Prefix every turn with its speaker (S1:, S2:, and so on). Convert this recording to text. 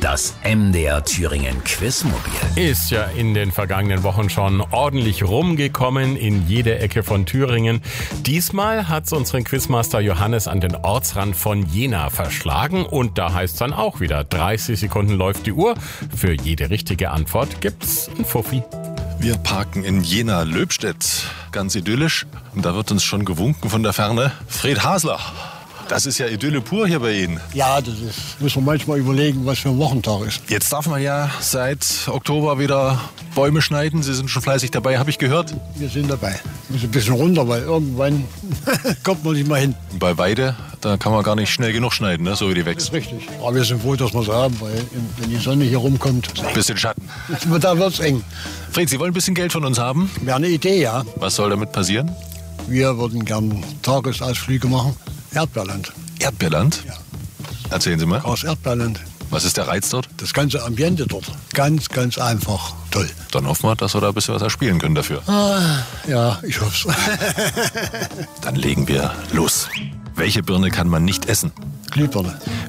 S1: Das MDR Thüringen Quizmobil.
S2: Ist ja in den vergangenen Wochen schon ordentlich rumgekommen in jede Ecke von Thüringen. Diesmal hat's unseren Quizmaster Johannes an den Ortsrand von Jena verschlagen. Und da heißt's dann auch wieder, 30 Sekunden läuft die Uhr. Für jede richtige Antwort gibt's ein Fuffi.
S3: Wir parken in Jena-Löbstedt, ganz idyllisch. Und da wird uns schon gewunken von der Ferne. Fred Hasler, das ist ja Idylle pur hier bei Ihnen.
S4: Ja, das ist, muss man manchmal überlegen, was für ein Wochentag ist.
S3: Jetzt darf man ja seit Oktober wieder Bäume schneiden. Sie sind schon fleißig dabei, habe ich gehört.
S4: Wir sind dabei. Muss ein bisschen runter, weil irgendwann kommt man nicht mal hin.
S3: Bei Weide, da kann man gar nicht schnell genug schneiden, ne? So wie die
S4: Das
S3: wächst.
S4: ist richtig. Aber wir sind froh, dass wir es haben, weil wenn die Sonne hier rumkommt,
S3: Bisschen Schatten.
S4: da wird es eng.
S3: Fred, Sie wollen ein bisschen Geld von uns haben?
S4: Wäre eine Idee, ja.
S3: Was soll damit passieren?
S4: Wir würden gern Tagesausflüge machen. Erdbeerland.
S3: Erdbeerland?
S4: Ja.
S3: Erzählen Sie mal.
S4: Aus Erdbeerland.
S3: Was ist der Reiz dort?
S4: Das ganze Ambiente dort. Ganz, ganz einfach. Toll.
S3: Dann hoffen wir, dass wir da ein bisschen was erspielen können dafür.
S4: Ja, ich hoffe es.
S3: Dann legen wir los. Welche Birne kann man nicht essen?
S4: Glühbirne.